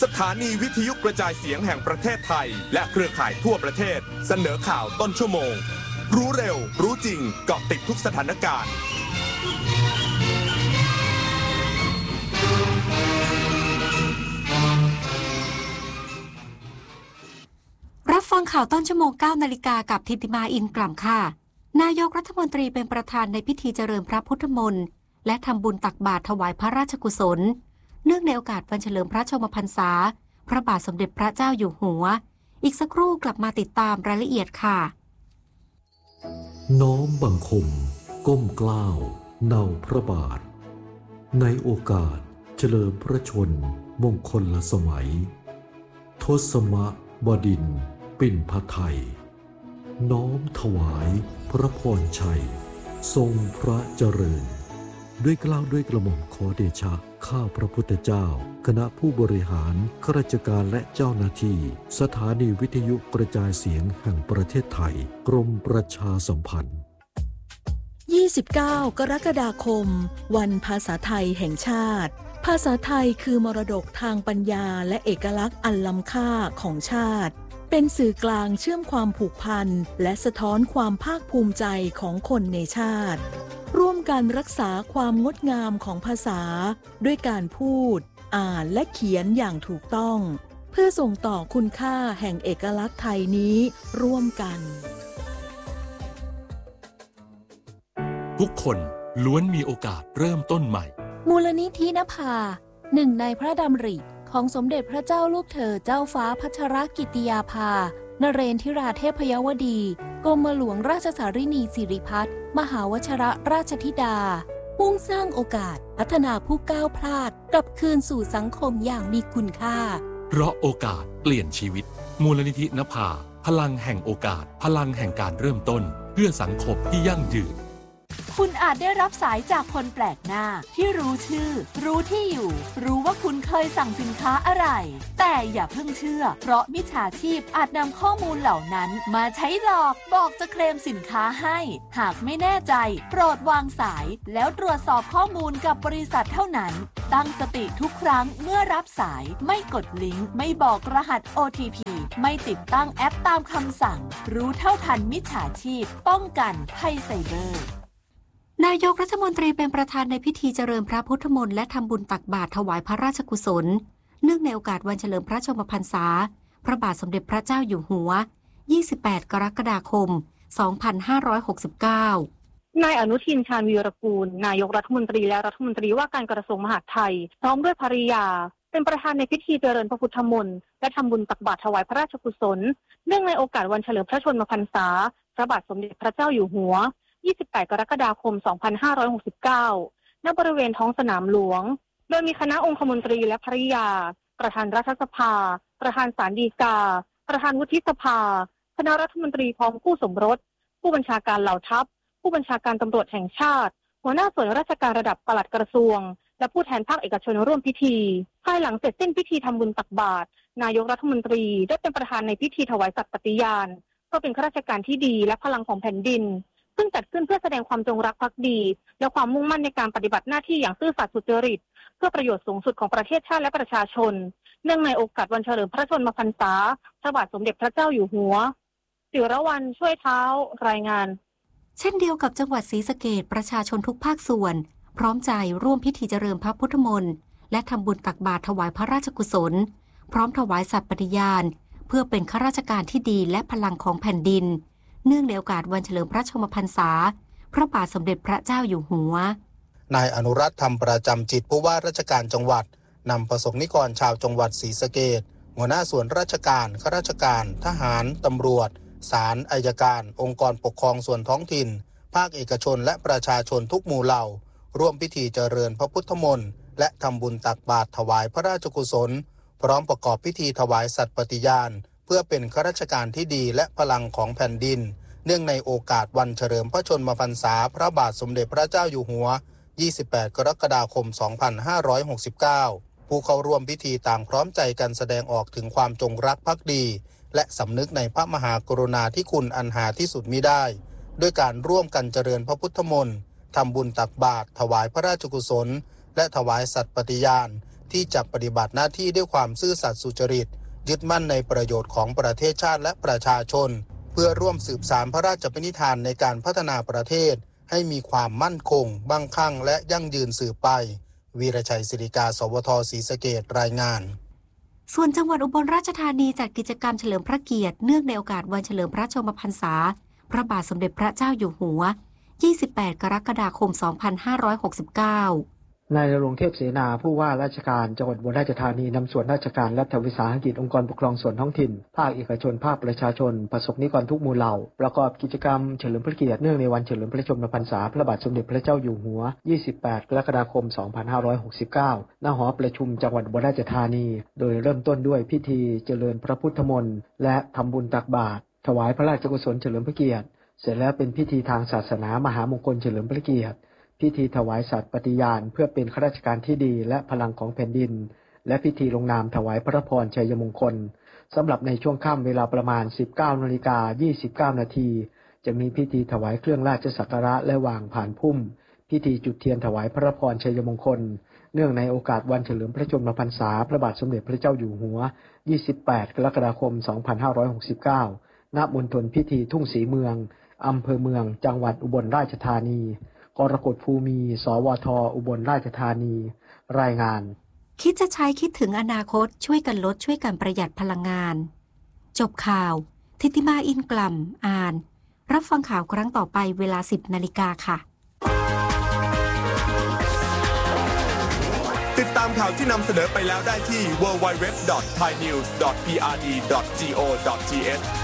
ถานีวิทยุกระจายเสียงแห่งประเทศไทยและเครือข่ายทั่วประเทศเสนอข่าวต้นชั่วโมงรู้เร็วรู้จริงเกาะติดทุกสถานการณ์รับฟังข่าวต้นชั่วโมง 9 นาฬิกากับทิติมาอินกล่ำค่ะนายกรัฐมนตรีเป็นประธานในพิธีเจริญพระพุทธมนต์และทำบุญตักบาตรถวายพระราชกุศลเนื่องในโอกาสวันเฉลิมพระชนมพรรษาพระบาทสมเด็จพระเจ้าอยู่หัวอีกสักครู่กลับมาติดตามรายละเอียดค่ะน้อมบังคมก้มเกล้าเนาพระบาทในโอกาสเฉลิมพระชนมงคลสมัยทศมบดินทร์ปิ่นพไทยน้อมถวายพระพรชัยทรงพระเจริญด้วยเกล้าด้วยกระหม่อมขอเดชะข้าพระพุทธเจ้าคณะผู้บริหารข้าราชการและเจ้าหน้าที่สถานีวิทยุกระจายเสียงแห่งประเทศไทยกรมประชาสัมพันธ์ 29 กรกฎาคมวันภาษาไทยแห่งชาติภาษาไทยคือมรดกทางปัญญาและเอกลักษณ์อันล้ำค่าของชาติเป็นสื่อกลางเชื่อมความผูกพันและสะท้อนความภาคภูมิใจของคนในชาติร่วมกันรักษาความงดงามของภาษาด้วยการพูดอ่านและเขียนอย่างถูกต้องเพื่อส่งต่อคุณค่าแห่งเอกลักษณ์ไทยนี้ร่วมกันทุกคนล้วนมีโอกาสเริ่มต้นใหม่มูลนิธินภาหนึ่งในพระดำริของสมเด็จพระเจ้าลูกเธอเจ้าฟ้าพัชรกิติยาภานเรนทิราเทพยวดีกรมหลวงราชสารินีสิริพัฒน์มหาวชิรราชธิดามุ่งสร้างโอกาสพัฒนาผู้ก้าวพลาดกลับคืนสู่สังคมอย่างมีคุณค่าเพราะโอกาสเปลี่ยนชีวิตมูลนิธินภาพลังแห่งโอกาสพลังแห่งการเริ่มต้นเพื่อสังคมที่ยั่งยืนคุณอาจได้รับสายจากคนแปลกหน้าที่รู้ชื่อรู้ที่อยู่รู้ว่าคุณเคยสั่งสินค้าอะไรแต่อย่าเพิ่งเชื่อเพราะมิจฉาชีพอาจนำข้อมูลเหล่านั้นมาใช้หลอกบอกจะเคลมสินค้าให้หากไม่แน่ใจโปรดวางสายแล้วตรวจสอบข้อมูลกับบริษัทเท่านั้นตั้งสติทุกครั้งเมื่อรับสายไม่กดลิงก์ไม่บอกรหัส OTP ไม่ติดตั้งแอปตามคำสั่งรู้เท่าทันมิจฉาชีพป้องกันภัยไซเบอร์นายกรัฐมนตรีเป็นประธานในพิธีเจริญพระพุทธมนต์และทำบุญตักบาตรถวายพระราชกุศลเนื่องในโอกาสวันเฉลิมพระชนมพรรษาพระบาทสมเด็จพระเจ้าอยู่หัว28 กรกฎาคม 2569 นายอนุทินชาญวีรกูลนายกรัฐมนตรีและรัฐมนตรีว่าการกระทรวงมหาดไทยพร้อมด้วยภริยาเป็นประธานในพิธีเจริญพระพุทธมนต์และทำบุญตักบาตรถวายพระราชกุศลเนื่องในโอกาสวันเฉลิมพระชนมพรรษาพระบาทสมเด็จพระเจ้าอยู่หัว28 กรกฎาคม 2569 ณ บริเวณท้องสนามหลวงโดยมีคณะองคมนตรีและภริยาประธานรัฐสภาประธานศาลฎีกาประธานวุฒิสภาคณะรัฐมนตรีพร้อมคู่สมรสผู้บัญชาการเหล่าทัพผู้บัญชาการตำรวจแห่งชาติหัวหน้าส่วนราชการระดับปลัดกระทรวงและผู้แทนภาคเอกชนร่วมพิธีภายหลังเสร็จสิ้นพิธีทำบุญตักบาตรนายกรัฐมนตรีได้เป็นประธานในพิธีถวายสัตย์ปฏิญาณเพื่อเป็นข้าราชการที่ดีและพลังของแผ่นดินซึ่งจัดขึ้นเพื่อแสดงความจงรักภักดีและความมุ่งมั่นในการปฏิบัติหน้าที่อย่างซื่อสัตย์สุจริตเพื่อประโยชน์สูงสุดของประเทศชาติและประชาชนเนื่องในโอกาสวันเฉลิมพระชนมพรรษาพระบาทสมเด็จพระเจ้าอยู่หัวศิรวรรณช่วยเท้ารายงานเช่นเดียวกับจังหวัดศรีสะเกษประชาชนทุกภาคส่วนพร้อมใจร่วมพิธีเจริญพระพุทธมนต์และทำบุญตักบาตรถวายพระราชกุศลพร้อมถวายสัตย์ปฏิญาณเพื่อเป็นข้าราชการที่ดีและพลังของแผ่นดินเนื่องในโอกาสวันเฉลิมพระชนมพรรษาพระบาทสมเด็จพระเจ้าอยู่หัวนายอนุรัตน์ธรรมประจำจิตผู้ว่าราชการจังหวัดนำประสบนิกรชาวจังหวัดศรีสะเกษหัวหน้าส่วนราชการข้าราชการทหารตำรวจศาลอัยการองค์กรปกครองส่วนท้องถิ่นภาคเอกชนและประชาชนทุกหมู่เหล่าร่วมพิธีเจริญพระพุทธมนต์และทำบุญตักบาตรถวายพระราชกุศลพร้อมประกอบพิธีถวายสัตย์ปฏิญาณเพื่อเป็นข้าราชการที่ดีและพลังของแผ่นดินเนื่องในโอกาสวันเฉลิมพระชนมพรรษาพระบาทสมเด็จพระเจ้าอยู่หัว28 กรกฎาคม 2569 ผู้เข้าร่วมพิธีต่างพร้อมใจกันแสดงออกถึงความจงรักภักดีและสำนึกในพระมหากรุณาธิคุณอันหาที่สุดมิได้ด้วยการร่วมกันเจริญพระพุทธมนต์ทำบุญตักบาตรถวายพระราชกุศลและถวายสัตย์ปฏิญาณที่จะปฏิบัติหน้าที่ด้วยความซื่อสัตย์สุจริตยึดมั่นในประโยชน์ของประเทศชาติและประชาชนเพื่อร่วมสืบสานพระราชปณิธานในการพัฒนาประเทศให้มีความมั่นคงมั่งคั่งและยั่งยืนสืบไปวีรชัยศิริกาสวทศรีสะเกษรายงานส่วนจังหวัดอุบลราชธานีจัดกิจกรรมเฉลิมพระเกียรติเนื่องในโอกาสวันเฉลิมพระชนมพรรษาพระบาทสมเด็จพระเจ้าอยู่หัว28 กรกฎาคม 2569 นายณรงค์เทพเสนาผู้ว่าราชการจังหวัดอุบลราชธานีนำส่วนราชการรัฐวิสาหกิจองค์กรปกครองส่วนท้องถิ่นภาคเอกชนภาคประชาชนประสบนิกรทุกหมู่เหล่าประกอบกิจกรรมเฉลิมพระเกียรติเนื่องในวันเฉลิมพระชนมพรรษาพระบาทสมเด็จพระเจ้าอยู่หัว28 กรกฎาคม 2569 ณ หอประชุมจังหวัดอุบลราชธานีโดยเริ่มต้นด้วยพิธีเจริญพระพุทธมนต์และทำบุญตักบาตรถวายพระราชกุศลเฉลิมพระเกียรติเสร็จแล้วเป็นพิธีทางศาสนามหามงคลเฉลิมพระเกียรติพิธีถวายสัตย์ปฏิญาณเพื่อเป็นข้าราชการที่ดีและพลังของแผ่นดินและพิธีลงนามถวายพระพรชัยมงคลสำหรับในช่วงค่ำเวลาประมาณ 19:29 น.จะมีพิธีถวายเครื่องราชสักการะและวางผ่านพุ่มพิธีจุดเทียนถวายพระพรชัยมงคลเนื่องในโอกาสวันเฉลิมพระชนมพรรษาพระบาทสมเด็จพระเจ้าอยู่หัว28 กรกฎาคม 2569 ณ มณฑลพิธีทุ่งศรีเมืองอำเภอเมืองจังหวัดอุบลราชธานีกรกฎภูมิ สวท อุบลราชธานีรายงานคิดจะใช้คิดถึงอนาคตช่วยกันลดช่วยกันประหยัดพลังงานจบข่าวทิติมาอินกล่ำอ่านรับฟังข่าวครั้งต่อไปเวลา 10 นาฬิกาค่ะติดตามข่าวที่นำเสนอไปแล้วได้ที่ www.thainews.prd.go.th